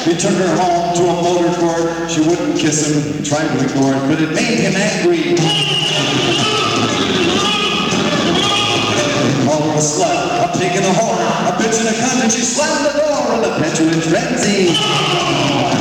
He took her home to a motor court. She wouldn't kiss him. He tried to ignore it, but it made him angry. He called her a slut, a pig in a whore, a bitch and a cunt, and she slammed the door in a petulant frenzy.